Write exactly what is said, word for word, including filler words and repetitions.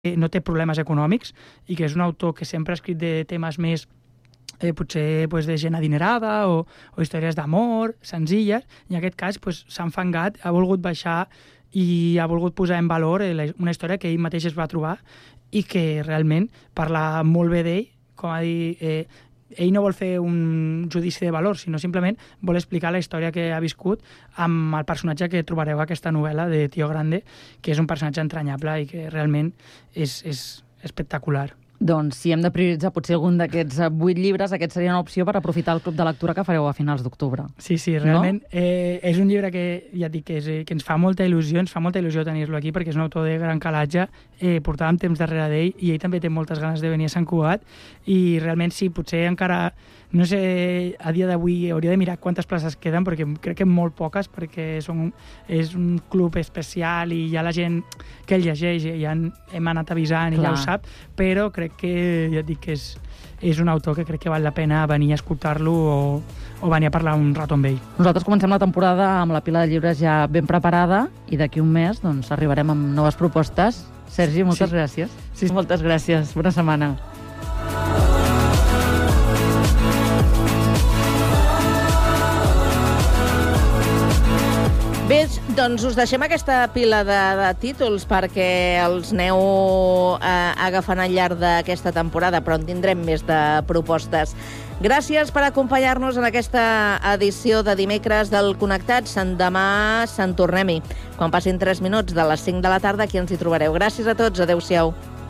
no té problemes econòmics i que és un autor que sempre ha escrit de temes més eh, potser pues, de gent adinerada o, o històries d'amor, senzilles, i en aquest cas pues, s'ha enfangat, ha volgut baixar i ha volgut posar en valor eh, una història que ell mateix es va trobar i que realment parla molt bé d'ell, com a dir, eh, ell no vol fer un judici de valor, sinó simplement vol explicar la història que ha viscut amb el personatge que trobareu a aquesta novel·la de Tío Grande, que és un personatge entranyable i que realment és, és espectacular. Doncs si hem de prioritzar potser algun d'aquests vuit llibres, aquest seria una opció per aprofitar el club de lectura que fareu a finals d'octubre. Sí, sí, realment no? eh, és un llibre que, ja et dic, que, és, que ens fa molta il·lusió, ens fa molta il·lusió tenir-lo aquí perquè és un autor de gran calatge, eh, portàvem temps darrere d'ell i ell també té moltes ganes de venir a Sant Cugat i realment sí, potser encara, no sé, a dia d'avui hauria de mirar quantes places queden perquè crec que molt poques perquè són, és un club especial i ja la gent que el llegeix ja hem anat avisant i Clar. Ja ho sap, però crec que ja et dic que és, és un autor que crec que val la pena venir a escoltar-lo o, o venir a parlar un rato amb ell. Nosaltres comencem la temporada amb la pila de llibres ja ben preparada i d'aquí un mes doncs, arribarem amb noves propostes. Sergi, moltes sí. gràcies. Sí. Moltes gràcies. Bona setmana. Bé, doncs us deixem aquesta pila de, de títols perquè els aneu eh, agafant al llarg d'aquesta temporada, però en tindrem més de propostes. Gràcies per acompanyar-nos en aquesta edició de dimecres del Connectats. Demà se'n tornem-hi. Quan passin tres minuts de les cinc de la tarda, aquí ens hi trobareu. Gràcies a tots. Adéu-siau.